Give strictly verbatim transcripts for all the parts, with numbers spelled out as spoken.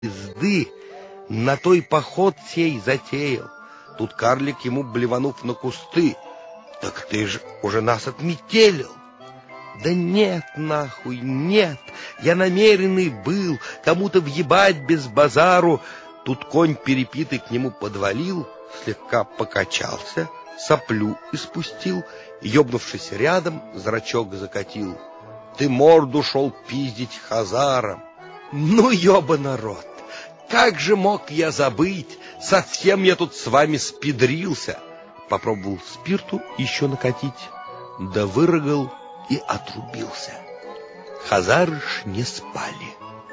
езды на той поход сей затеял. Тут карлик ему, блеванув на кусты: «Так ты ж уже нас отметелил». «Да нет, нахуй, нет, я намеренный был кому-то въебать без базару». Тут конь перепитый к нему подвалил, слегка покачался, соплю испустил, ёбнувшись рядом, зрачок закатил. «Ты морду шел пиздить хазаром». «Ну, ёба народ, как же мог я забыть? Совсем я тут с вами спедрился». Попробовал спирту еще накатить, да вырыгал и отрубился. Хазары ж не спали.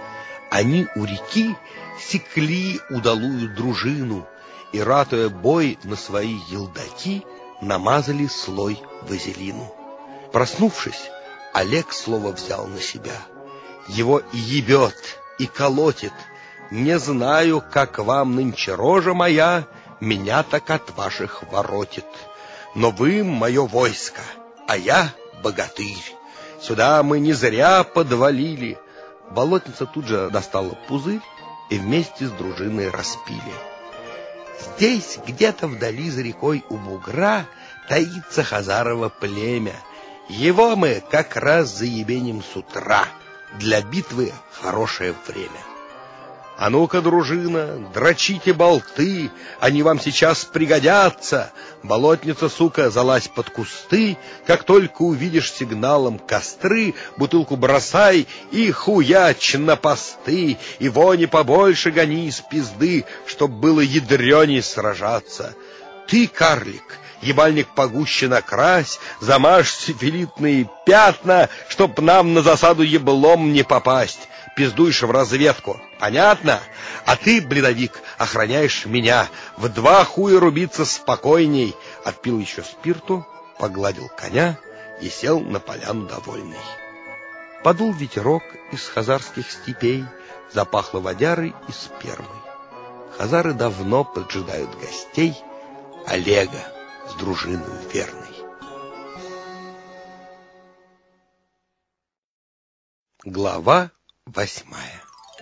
Они у реки секли удалую дружину и, ратуя бой на свои елдаки, намазали слой вазелину. Проснувшись, Олег слово взял на себя. Его и ебет, и колотит. «Не знаю, как вам нынче рожа моя, меня так от ваших воротит. Но вы мое войско, а я богатырь. Сюда мы не зря подвалили». Болотница тут же достала пузырь и вместе с дружиной распили. Здесь, где-то вдали за рекой у бугра, таится хазарово племя. Его мы как раз заебеним с утра. Для битвы хорошее время. «А ну-ка, дружина, дрочите болты, они вам сейчас пригодятся». Болотница, сука, залазь под кусты, как только увидишь сигналом костры, бутылку бросай и хуяч на посты, и вони побольше гони из пизды, чтоб было ядрёней сражаться. Ты, карлик, ебальник погуще накрась, замажь сифилитные пятна, чтоб нам на засаду еблом не попасть. Пиздуешь в разведку, понятно? А ты, бледовик, охраняешь меня. В два хуя рубиться спокойней. Отпил еще спирту, погладил коня и сел на поляну довольный. Подул ветерок из хазарских степей, запахло водярой и спермой. Хазары давно поджидают гостей Олега с дружиной верной. Глава восьмая.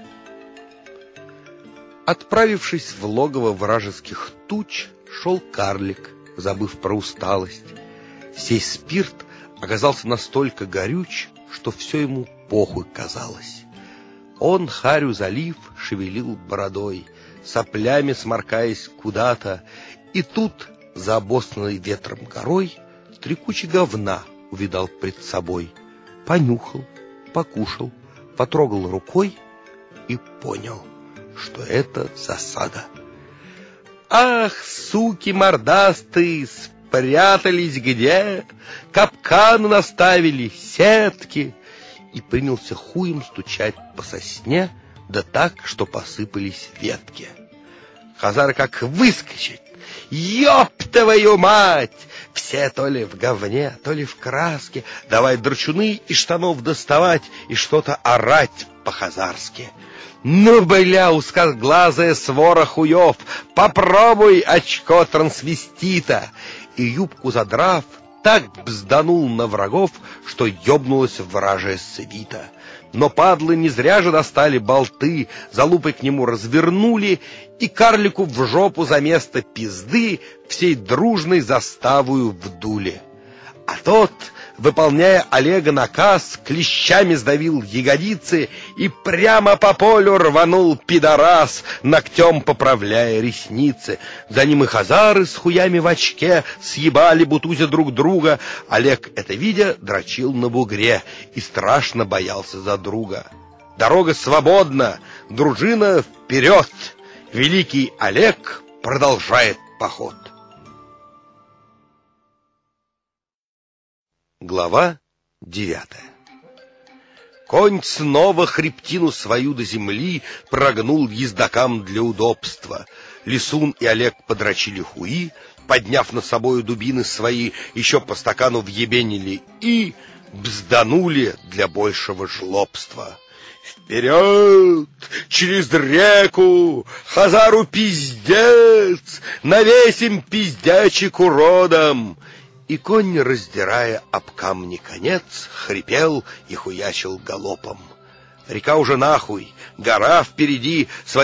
Отправившись в логово вражеских туч, шел карлик, забыв про усталость. Сей спирт оказался настолько горюч, что все ему похуй казалось. Он, харю залив, шевелил бородой, соплями сморкаясь куда-то, и тут, за обоснанной ветром горой, три кучи говна увидал пред собой. Понюхал, покушал, потрогал рукой и понял, что это засада. «Ах, суки мордастые, спрятались где? Капканы наставили, сетки!» И принялся хуем стучать по сосне, да так, что посыпались ветки. Хазар как выскочит: «Ёб твою мать!» Все то ли в говне, то ли в краске. Давай драчуны из штанов доставать и что-то орать по-хазарски. «Ну, бля, узкоглазая свора хуев, попробуй очко трансвестита!» И юбку задрав, так бзданул на врагов, что ёбнулась вражья свита. Но падлы не зря же достали болты, залупой к нему развернули, и карлику в жопу за место пизды всей дружной заставою вдули. А тот, выполняя Олега наказ, клещами сдавил ягодицы и прямо по полю рванул пидорас, ногтем поправляя ресницы. За ним и хазары с хуями в очке съебали, бутузя друг друга. Олег, это видя, дрочил на бугре и страшно боялся за друга. Дорога свободна, дружина вперед! Великий Олег продолжает поход. Глава девятая. Конь снова хребтину свою до земли прогнул ездокам для удобства. Лисун и Олег подрочили хуи, подняв над собою дубины свои, еще по стакану въебенили и бзданули для большего жлобства. Вперед, через реку, хазару пиздец, навесим пиздячик уродом. И конь, раздирая об камни конец, хрипел и хуячил галопом. Река уже нахуй, гора впереди,